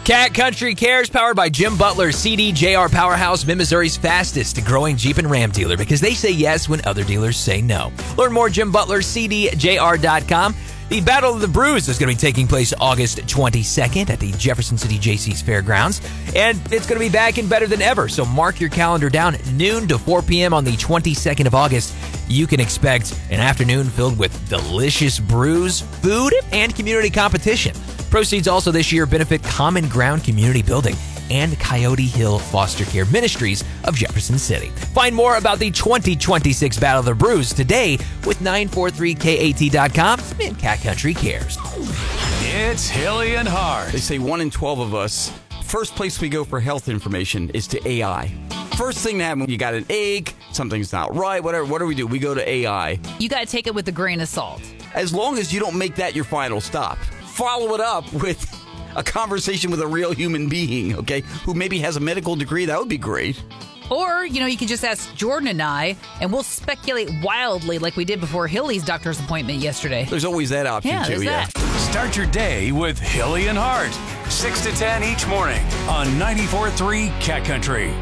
Cat Country Cares, powered by Jim Butler, CDJR Powerhouse, Mid-Missouri's fastest growing Jeep and Ram dealer, because they say yes when other dealers say no. Learn more at Jim Butler, CDJR.com. The Battle of the Brews is going to be taking place August 22nd at the Jefferson City Jaycees Fairgrounds, and it's going to be back and better than ever, so mark your calendar down. Noon to 4 p.m. on the 22nd of August. You can expect an afternoon filled with delicious brews, food, and community competition. Proceeds also this year benefit Common Ground Community Building and Coyote Hill Foster Care Ministries of Jefferson City. Find more about the 2026 Battle of the Brews today with 943kat.com and Cat Country Cares. It's Hilly and Hart. They say 1 in 12 of us, first place we go for health information is to AI. First thing that happens, you got an ache, something's not right, whatever. What do? We go to AI. You got to take it with a grain of salt. As long as you don't make that your final stop. Follow it up with a conversation with a real human being, okay, who maybe has a medical degree. That would be great. Or, you can just ask Jordan and I, and we'll speculate wildly like we did before Hilly's doctor's appointment yesterday. There's always that option, too, yeah. Start your day with Hilly and Hart, 6 to 10 each morning on 94.3 Cat Country.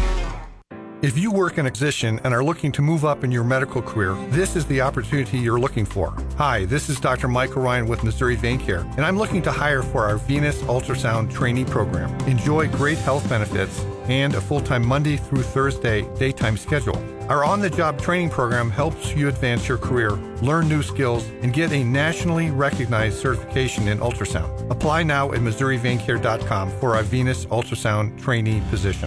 If you work in a position and are looking to move up in your medical career, this is the opportunity you're looking for. Hi, this is Dr. Michael Ryan with Missouri Vein Care, and I'm looking to hire for our Venous Ultrasound Trainee Program. Enjoy great health benefits and a full-time Monday through Thursday daytime schedule. Our on-the-job training program helps you advance your career, learn new skills, and get a nationally recognized certification in ultrasound. Apply now at MissouriVeinCare.com for our Venous Ultrasound Trainee position.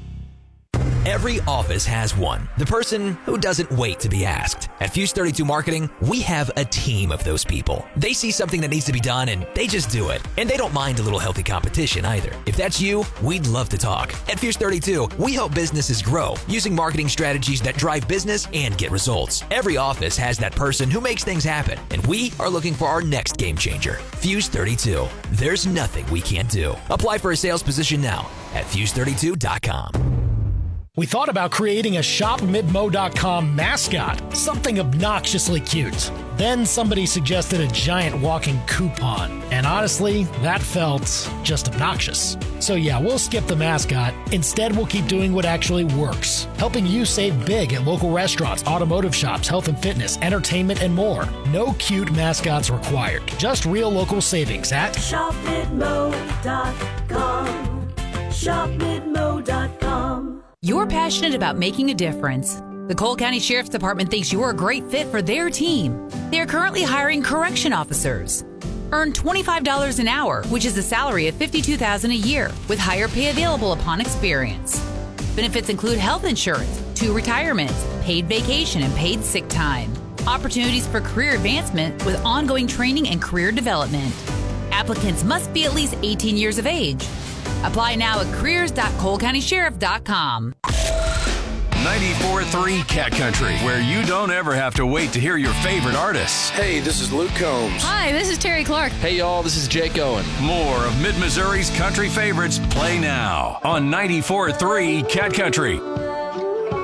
Every office has one. The person who doesn't wait to be asked. At Fuse 32 Marketing, we have a team of those people. They see something that needs to be done and they just do it. And they don't mind a little healthy competition either. If that's you, we'd love to talk. At Fuse 32, we help businesses grow using marketing strategies that drive business and get results. Every office has that person who makes things happen, and we are looking for our next game changer. Fuse 32. There's nothing we can't do. Apply for a sales position now at Fuse32.com. We thought about creating a ShopMidmo.com mascot, something obnoxiously cute. Then somebody suggested a giant walking coupon, and honestly, that felt just obnoxious. So yeah, we'll skip the mascot. Instead, we'll keep doing what actually works, helping you save big at local restaurants, automotive shops, health and fitness, entertainment, and more. No cute mascots required, just real local savings at ShopMidmo.com. ShopMidmo.com. You're passionate about making a difference. The Cole County Sheriff's Department thinks you're a great fit for their team. They're currently hiring correction officers. Earn $25 an hour, which is a salary of $52,000 a year, with higher pay available upon experience. Benefits include health insurance, 2 retirements, paid vacation, and paid sick time. Opportunities for career advancement with ongoing training and career development. Applicants must be at least 18 years of age. Apply now at careers.colecountysheriff.com. 94.3 Cat Country, where you don't ever have to wait to hear your favorite artists. Hey, this is Luke Combs. Hi, this is Terry Clark. Hey, y'all, this is Jake Owen. More of Mid-Missouri's country favorites play now on 94.3 Cat Country.